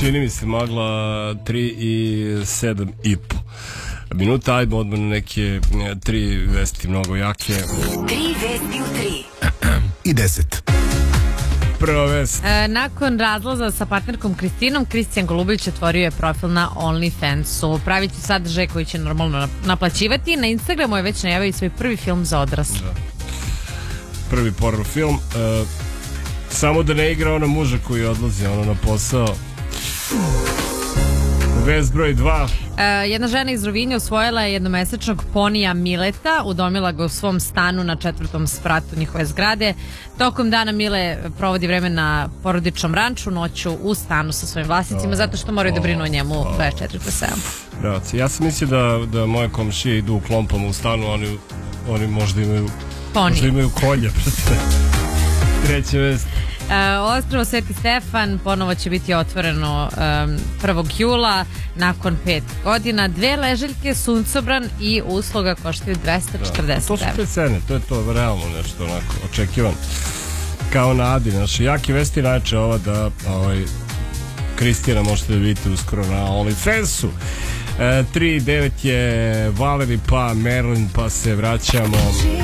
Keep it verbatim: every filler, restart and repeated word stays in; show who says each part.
Speaker 1: čini mi se magla tri i sedam i po minuta. Ajmo odmah na neke tri vesti mnogo jake.
Speaker 2: Tri vesti u tri
Speaker 3: i deset.
Speaker 1: Prva vest.
Speaker 4: E, nakon razlaza sa partnerkom Kristinom, Kristijan Golubović otvorio je profil na OnlyFansu. Pravit će sadržaj koji će normalno naplaćivati. Na Instagramu je već najavio svoj prvi film za odrasle.
Speaker 1: Da. Prvi porno film. E, samo da ne igra ona muža koji odlazi ono na posao. Vest broj dva.
Speaker 4: E, jedna žena iz Rovinja usvojila je jednomesečnog ponija Mileta, udomila ga u svom stanu na četvrtom spratu njihove zgrade. Tokom dana Mile provodi vreme na porodičnom ranču, noću u stanu sa svojim vlasnicima, zato što moraju da brinu o njemu dvadeset četiri kroz sedam.
Speaker 1: Ja sam mislio da, da moje komšije idu u klompama u stanu, oni, oni možda imaju
Speaker 4: Poni.
Speaker 1: Možda imaju kolje. Treća vest.
Speaker 4: Uh, Ostrvo Sveti Stefan ponovo će biti otvoreno um, prvog jula nakon pet godina. Dve leželjke, suncobran i usluga koštaju dvesta četrdeset
Speaker 1: evra. To su te cene, to je to realno nešto onako očekivan. Kao na Adi, naše jake vesti najče ova da ovaj, Kristijana možete da vidite uskoro na OnlyFansu. E, tri i devet je Valeri pa Merlin pa se vraćamo